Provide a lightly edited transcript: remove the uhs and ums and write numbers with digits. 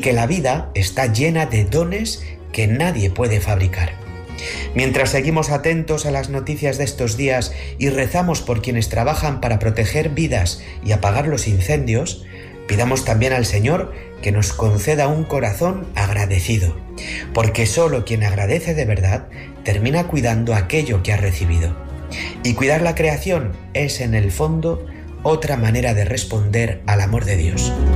que la vida está llena de dones que nadie puede fabricar. Mientras seguimos atentos a las noticias de estos días y rezamos por quienes trabajan para proteger vidas y apagar los incendios, pidamos también al Señor que nos conceda un corazón agradecido, porque solo quien agradece de verdad termina cuidando aquello que ha recibido. Y cuidar la creación es, en el fondo, otra manera de responder al amor de Dios.